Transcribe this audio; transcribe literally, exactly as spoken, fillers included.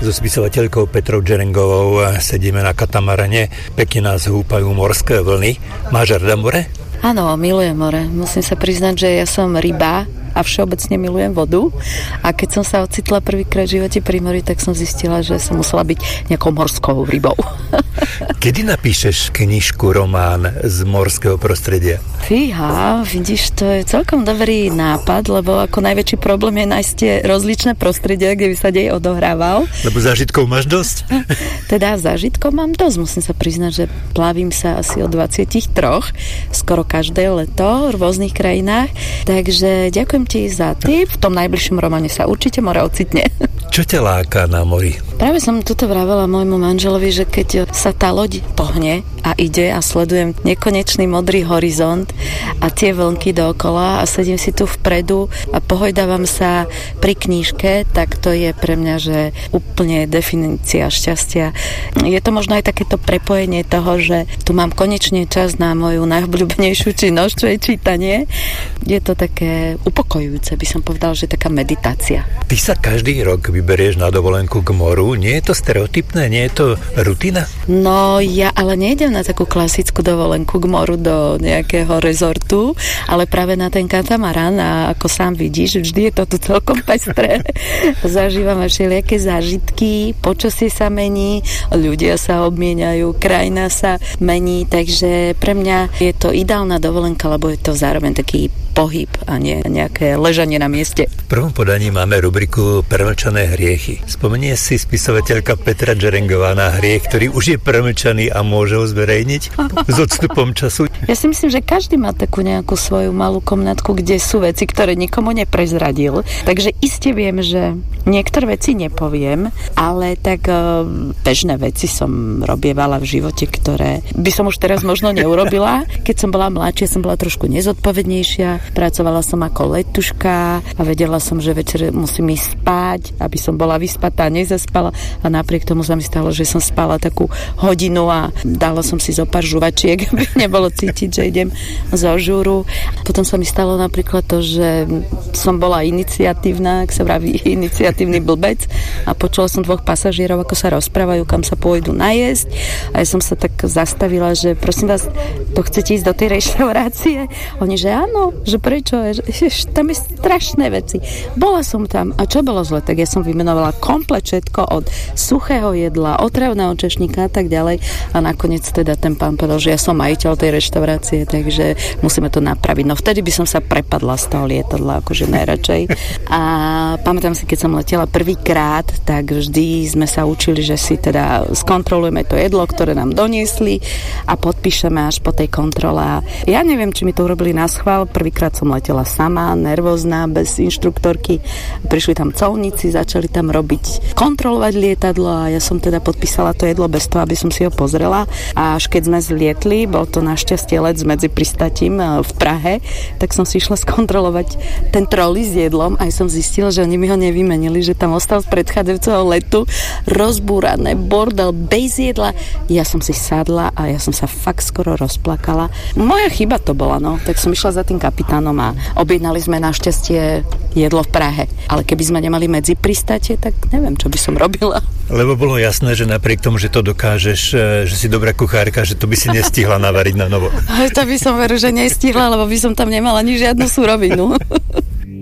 So spisovateľkou Petrou Džerengovou sedíme na katamarane, pekne nás húpajú morské vlny. Máš rada more? Áno, milujem more. Musím sa priznať, že ja som ryba a všeobecne milujem vodu. A keď som sa ocitla prvýkrát v živote pri mori, tak som zistila, že som musela byť nejakou morskou rybou. Kedy napíšeš knižku, román z morského prostredia? Fíha, vidíš, to je celkom dobrý nápad, lebo ako najväčší problém je nájsť tie rozličné prostredia, kde by sa dej odohrával. Lebo zážitkov máš dosť? Teda zážitkov mám dosť. Musím sa priznať, že plavím sa asi od dvadsaťtri, skoro každé leto v rôznych krajinách. Takže ďakujem ti za tip. V tom najbližšom románe sa určite more ocitne. Čo ťa láka na mori? Práve som tuto vravela môjmu manželovi, že keď sa tá loď pohne a ide a sledujem nekonečný modrý horizont a tie vlnky dookola a sedím si tu vpredu a pohojdávam sa pri knížke, tak to je pre mňa, že úplne definícia šťastia. Je to možno aj takéto prepojenie toho, že tu mám konečne čas na moju najobľúbenejšiu činnosť, čo je čítanie. Je to také upokojujúce, by som povedala, že taká meditácia. Ty sa každý rok vyberieš na dovolenku k moru. Nie je to stereotypné? Nie je to rutina? No, ja ale nejdem na takú klasickú dovolenku k moru do nejakého rezortu, ale práve na ten katamarán a ako sám vidíš, vždy je to tu celkom pestré. Zažívame všelijaké zážitky, počasie sa mení, ľudia sa obmieniajú, krajina sa mení, takže pre mňa je to ideálna dovolenka, lebo je to zároveň taký pohyb a nie nejaké ležanie na mieste. V prvom podaní máme rubriku Premlčané hriechy. Spomenie si spisovateľka Petra Džerengová na hriech, ktorý už je premlčaný a môže ho zverejniť s odstupom času? Ja si myslím, že každý má takú nejakú svoju malú komnatku, kde sú veci, ktoré nikomu neprezradil. Takže iste viem, že niektoré veci nepoviem, ale tak uh, bežné veci som robievala v živote, ktoré by som už teraz možno neurobila. Keď som bola mladšia, som bola trošku nezodpovednejšia. Pracovala som ako letuška a vedela som, že večer musím ísť spať, aby som bola vyspatá, nezaspala a napriek tomu sa mi stalo, že som spala takú hodinu a dala som si zo pár žuvačiek, aby nebolo cítiť, že idem zo žúru. Potom sa mi stalo napríklad to, že som bola iniciatívna, ak sa vraví iniciatívny blbec a počula som dvoch pasažierov, ako sa rozprávajú, kam sa pôjdu najesť a ja som sa tak zastavila, že prosím vás, to chcete ísť do tej reštaurácie? Oni, že áno, že prečo? Že tam je strašné veci. Bola som tam a čo bolo zle? Tak ja som vymenovala komplet všetko od suchého jedla, otravného češníka a tak ďalej a nakoniec teda ten pán povedal, že ja som majiteľ tej reštaurácie, takže musíme to napraviť. No vtedy by som sa prepadla z toho lietadla, akože najradšej. A pamätám si, keď som letela prvýkrát, tak vždy sme sa učili, že si teda skontrolujeme to jedlo, ktoré nám doniesli a podpíšeme až po tej kontrole. Ja neviem, či mi to urobili na schvál. Prvýkrát som letela sama, nervózna, bez inštruktorky. Prišli tam colníci, začali tam robiť, kontrolovať lietadlo a ja som teda podpísala to jedlo bez toho, aby som si ho pozrela. A až keď sme zlietli, bol to našťastie let medzi pristatím v Prahe, tak som si išla skontrolovať ten trolley s jedlom a som zistila, že oni mi ho nevymenili, že tam ostal z predchádzajúceho letu rozbúrané, bordel, bez jedla. Ja som si sadla a ja som sa fakt skoro rozplakala. Moja chyba to bola, no. Tak som išla za tým kapitánom a objednali sme našťastie jedlo v Prahe. Ale keby sme nemali medzi pristate, tak neviem, čo by som robila. Lebo bolo jasné, že napriek tomu, že to dokážeš, že si dobrá kuchárka, že to by si nestihla navariť na novo. To by som veru, že nestihla, lebo by som tam nemala ani žiadnu surovinu.